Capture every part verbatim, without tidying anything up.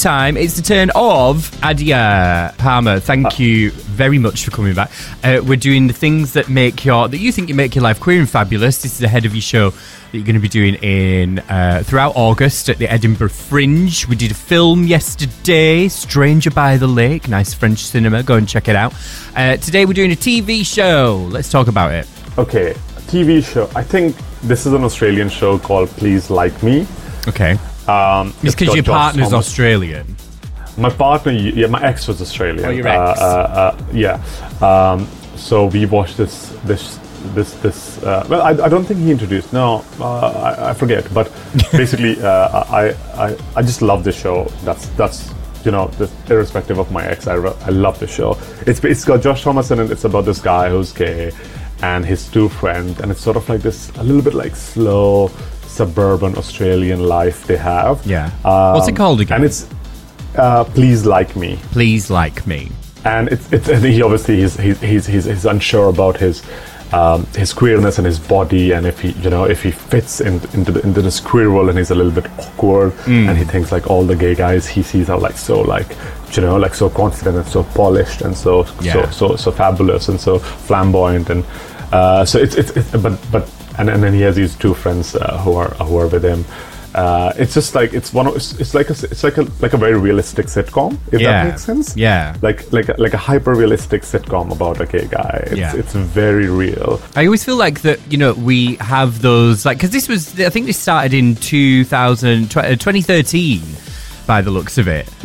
time, it's the turn of Adia Palmer. Thank you very much for coming back. Uh, we're doing the things that make your that you think you make your life queer and fabulous. This is ahead of your show that you're going to be doing in uh, throughout August at the Edinburgh Fringe. We did a film yesterday, Stranger by the Lake, nice French cinema. Go and check it out. Uh, today we're doing a T V show. Let's talk about it. Okay, a T V show. I think this is an Australian show called Please Like Me. Okay. Um, it's because your partner's Thomas. Australian. My partner, yeah, my ex was Australian. Oh, your ex. Uh, uh, uh, yeah. Um, so we watched this, this, this, this. Uh, well, I, I don't think he introduced. No, uh, I, I forget. But basically, uh, I, I, I just love this show. That's, that's, you know, this, irrespective of my ex, I, I love the show. It's, it's got Josh Thomas in it. It's about this guy who's gay and his two friends, and it's sort of like this, a little bit like slow suburban Australian life they have. Yeah. Um, What's it called again? And it's uh, Please Like Me. Please Like Me. And it's it's and he obviously he's he's he's he's, he's unsure about his um, his queerness and his body, and if he you know if he fits in, into the, into this queer world, and he's a little bit awkward, mm. and he thinks like all the gay guys he sees are like so like you know like so confident and so polished and so yeah. so so so fabulous and so flamboyant, and uh, so it's, it's it's but but. And, and then he has these two friends uh, who are who are with him. Uh, it's just like it's one. Of, it's, it's like a it's like a like a very realistic sitcom. If yeah. that makes sense. Yeah. Like like a, like a hyper realistic sitcom about a gay guy. It's, yeah. It's very real. I always feel like that. You know, we have those like because this was I think this started in two thousand, twenty thirteen by the looks of it,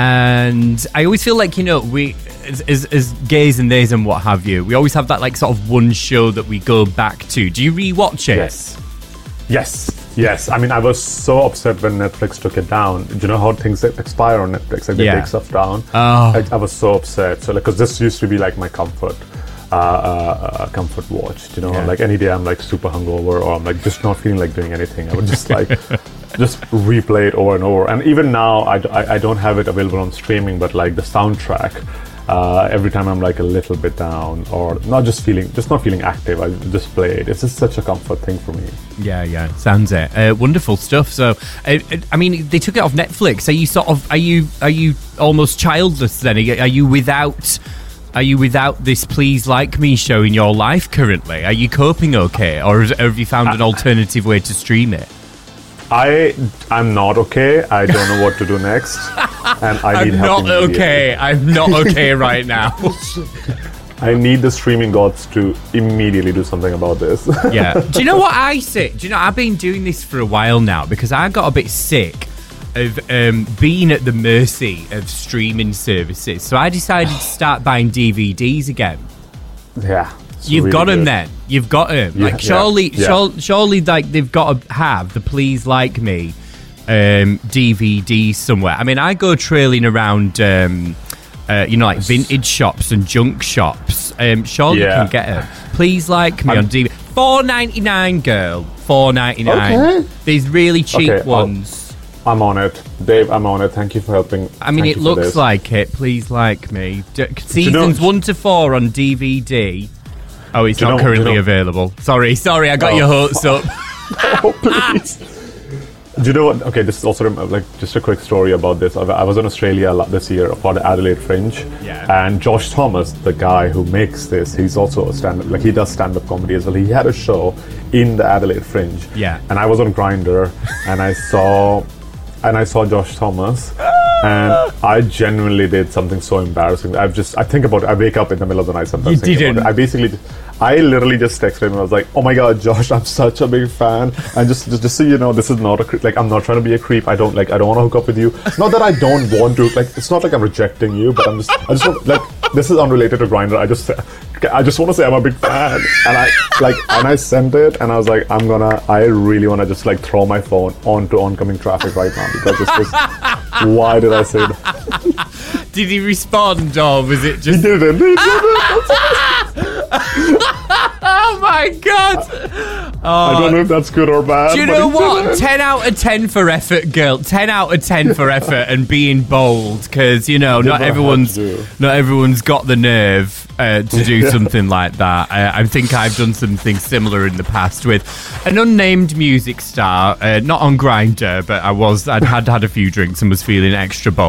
and I always feel like you know we. As, as, as gays and theys and what have you, we always have that like sort of one show that we go back to. Do you rewatch it? Yes, yes, yes. I mean, I was so upset when Netflix took it down. Do you know how things expire on Netflix? Like they yeah. take stuff down. Oh. I, I was so upset. So like, because this used to be like my comfort, uh, uh, comfort watch. You know, yeah. like any day I'm like super hungover or I'm like just not feeling like doing anything. I would just like. just replay it over and over. And even now, I, I, I don't have it available on streaming, but like the soundtrack. Uh, every time I'm like a little bit down or not just feeling just not feeling active, I just play it. It's just such a comfort thing for me. Yeah, yeah, sounds it. Uh, wonderful stuff. So, uh, I mean, they took it off Netflix. Are you sort of are you are you almost childless then? Are you, are you without are you without this Please Like Me show in your life currently? Are you coping okay, or have you found an alternative way to stream it? I I'm not okay. I don't know what to do next, and I need I'm help. I'm not okay. I'm not okay right now. I need the streaming gods to immediately do something about this. Yeah. Do you know what I say? Do you know I've been doing this for a while now because I got a bit sick of um, being at the mercy of streaming services. So I decided to start buying D V Ds again. Yeah. You've really got them good. then. You've got them. Yeah, like surely, yeah, yeah. surely, surely, like they've got to have the Please Like Me um, D V D somewhere. I mean, I go trailing around, um, uh, you know, like vintage shops and junk shops. Um, surely yeah. you can get them. Please Like Me I'm, on D V D. Four ninety nine, girl. Four ninety nine. Okay. These really cheap okay, ones. I'll, I'm on it, Dave. I'm on it. Thank you for helping. I mean, Thank it you for looks this. like it. Please Like Me. D- seasons you know, one to four on D V D. Oh, it's not know, currently you know, available. Sorry, sorry, I got oh, your hopes up. Oh, please. Do you know what? Okay, this is also like just a quick story about this. I was in Australia this year for the Adelaide Fringe, yeah. and Josh Thomas, the guy who makes this, he's also a stand-up. Like he does stand-up comedy as well. He had a show in the Adelaide Fringe, yeah. And I was on Grindr, and I saw, and I saw Josh Thomas. And I genuinely did something so embarrassing. I've just, I think about it. I wake up in the middle of the night sometimes. You didn't. About it. I basically, I literally just texted him and I was like, oh my God, Josh, I'm such a big fan. And just, just, just so you know, this is not a creep. Like, I'm not trying to be a creep. I don't, like, I don't want to hook up with you. Not that I don't want to. Like, it's not like I'm rejecting you, but I'm just, I just want, like, this is unrelated to Grindr. I just, I just want to say I'm a big fan. And I, like, and I sent it and I was like, I'm gonna, I really want to just, like, throw my phone onto oncoming traffic right now because it's just, why did I say that? Did he respond or was it just... He didn't. He didn't. Oh my God. Oh, I don't know if that's good or bad. do you but know he what? didn't. ten out of ten for effort, girl. ten out of ten for effort and being bold because, you know, Did not what I had everyone's to do. not everyone's got the nerve uh, to do something like that. I, I think I've done something similar in the past with an unnamed music star, uh, not on Grindr, but I was I'd had had a few drinks and was feeling extra bold.